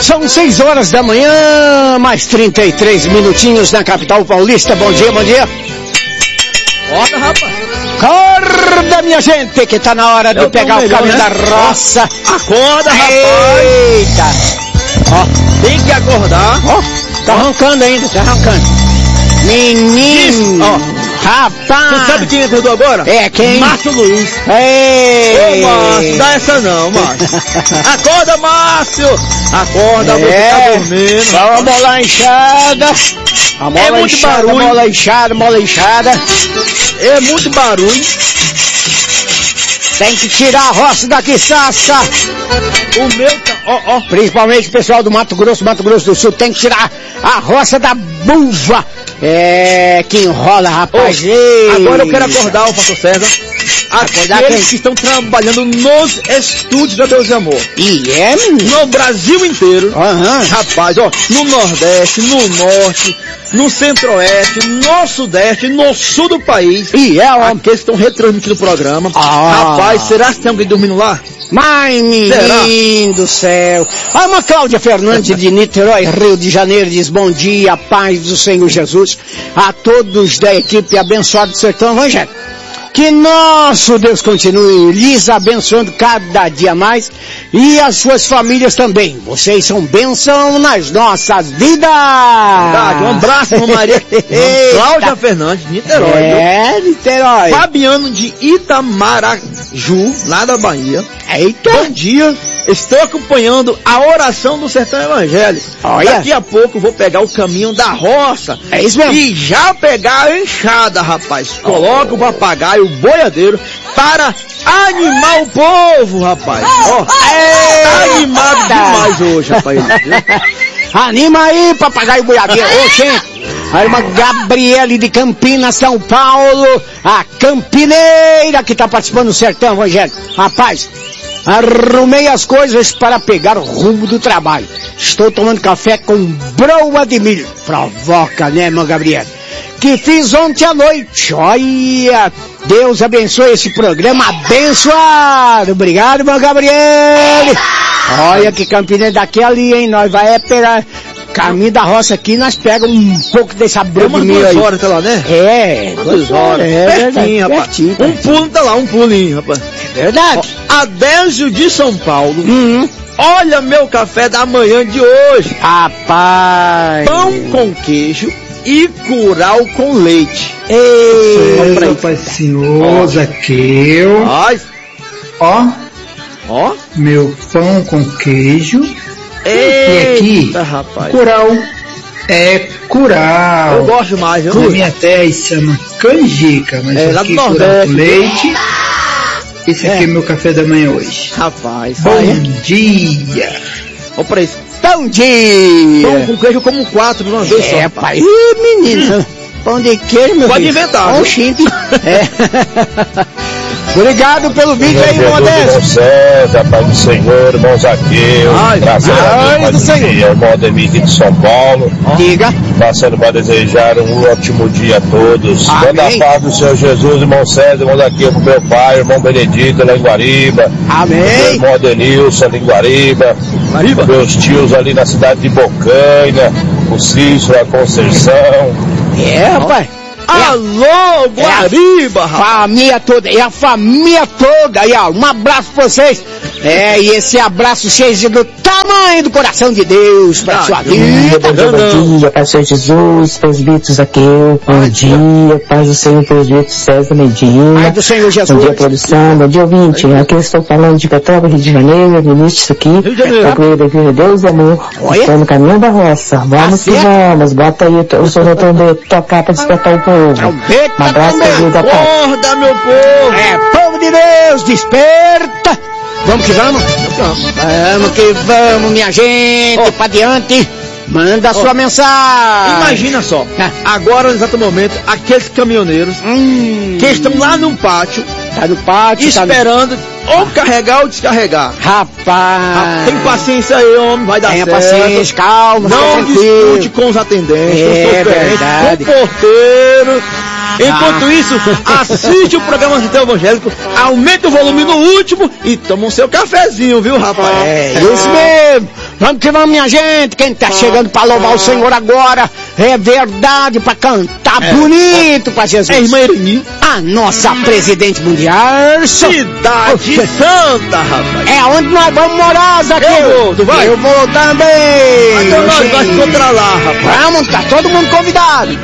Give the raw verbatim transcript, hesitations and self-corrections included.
São seis horas da manhã, mais trinta e três minutinhos na capital paulista. Bom dia, bom dia. Acorda, rapaz. Acorda, minha gente, que tá na hora de pegar melhor, o caminho, né? Da roça. Acorda, rapaz. Eita. Ó, tem que acordar. Ó, tá arrancando ainda, tá arrancando. Menino. Ó. Rapaz! Tu sabe quem acordou agora? É, quem? Márcio Luiz. Ei! Ô, Márcio, dá essa não, Márcio. Acorda, Márcio! Acorda, é. Você tá dormindo. Só uma bola inchada. A bola é muito inchada, barulho. Bola inchada, bola inchada. É muito barulho. Tem que tirar a roça daqui, Sassa. O meu tá... Ó, ó. Principalmente o pessoal do Mato Grosso, Mato Grosso do Sul, tem que tirar a roça da buva. É, que enrola, rapaz. Ô, agora eu quero acordar o pastor César. Acordar aqueles quem? que estão trabalhando nos estúdios da Deus e Amor. E é, no Brasil inteiro. Uhum. Rapaz, ó, no Nordeste, no Norte, no Centro-Oeste, no Sudeste, no Sul do país. E é, ó. Aqueles que estão retransmitindo o programa. Ah. Rapaz, será que tem alguém dormindo lá? Mas, menino do céu. A uma Cláudia Fernandes de Niterói, Rio de Janeiro, diz: bom dia, paz do Senhor Jesus a todos da equipe abençoada do Sertão Evangélico. Que nosso Deus continue lhes abençoando cada dia mais e as suas famílias também. Vocês são bênção nas nossas vidas. Verdade, um abraço para Maria Cláudia Fernandes, Niterói. É, Niterói. Fabiano de Itamaraju, lá da Bahia. Eita. Bom dia. Estou acompanhando a oração do Sertão Evangélico. Olha. Daqui a pouco vou pegar o caminho da roça. É isso mesmo. E já pegar a enxada, rapaz. Coloca oh. o papagaio, o boiadeiro, para animar o povo, rapaz. Ó, oh, tá animado demais hoje, rapaz. Anima aí, papagaio boiadeiro. Ô, gente. A irmã Gabriele de Campinas, São Paulo, a campineira que está participando do Sertão Evangélico. Rapaz, arrumei as coisas para pegar o rumo do trabalho. Estou tomando café com broa de milho. Provoca, né, irmã Gabriele? Que fiz ontem à noite. Olha, Deus abençoe esse programa abençoado. Obrigado, irmã Gabriele. Olha que campineira daqui ali, hein? Nós vai é pegar... Caminho da roça aqui, nós pegamos um pouco dessa broa de milho aí. duas horas tá lá, né? É, duas horas. É, pertinho, rapaz. Pertinho, um pulo tá lá, um pulinho, rapaz. É verdade. Ó, Adélio de São Paulo. Uhum. Olha meu café da manhã de hoje. Rapaz. Pão com queijo e curau com leite. Ei, Pai Senhor, Zaqueu. Ó. Ó. Meu pão com queijo. Eita, e aqui, rapaz. curau é curau. Eu gosto mais, viu? Na minha terra se chama canjica, mas é, aqui curau com leite. Esse aqui é. é meu café da manhã hoje. Rapaz, bom vai. dia. Olha pra isso. Bom dia. Pão com queijo como quatro de uma vez só. É, pai. Ih, menino. Pão de queijo, meu Pode filho. inventar. Pão chip. É. Obrigado pelo vídeo aí, Modesto. César, Pai do Senhor, irmão Zaqueu, graças a Deus, bom dia, irmão Ademir de São Paulo. Diga. Passando para desejar um ótimo dia a todos. Manda a paz do Senhor Jesus, irmão César, irmão Zaqueu, pro meu pai, irmão Benedito, lá em Guariba. Amém. Meu irmão Adenilson, ali em Guariba. Guariba. Meus tios ali na cidade de Bocaina, o Cícero, a Conceição. É, rapaz. Alô, Guariba, é a família toda, é a família toda, aí ó, um abraço pra vocês, é, e esse abraço cheio do tamanho do coração de Deus pra ah, sua vida. Bom dia, bom dia, Pastor Jesus, presbítero Zaqueu, bom dia, paz do Senhor, presbítero César Medina, paz do Senhor Jesus, bom dia, produção, bom dia, ouvinte, aqui eu estou falando de Petrópolis, Rio de Janeiro, Vinícius aqui, a glória da igreja Deus e Amor, estou no caminho da roça, vamos que vamos, bota aí o seu retorno tocar pra despertar o povo. Um abraço pra Deus da paz. Acorda, meu povo! É, povo de Deus, desperta! Vamos que vamos? Vamos que vamos, minha gente, oh. pra diante. Manda a oh. sua mensagem. Imagina só, ah. agora no exato momento, aqueles caminhoneiros hum. que estão lá no pátio, tá no pátio, esperando tá no... ou carregar ou descarregar. Rapaz, ah, tem paciência aí, homem, vai dar Tenha certo. paciência, calma. Não discute com os atendentes, é, com, verdade. com o porteiro. Enquanto ah. isso, assiste o programa Sertão Evangélico, aumente o volume no último e toma o seu cafezinho, viu, rapaz? É, isso mesmo. Vamos que vamos, minha gente. Quem tá chegando pra louvar o Senhor agora é verdade, pra cantar é, bonito pra Jesus. É irmã Ereni, a nossa presidente mundial. Cidade oh, Santa, rapaz. É onde nós vamos morar, Zaqueu. Eu vou, tu vai? Eu vou também. Então nós vamos encontrar lá, rapaz. Vamos, tá todo mundo convidado.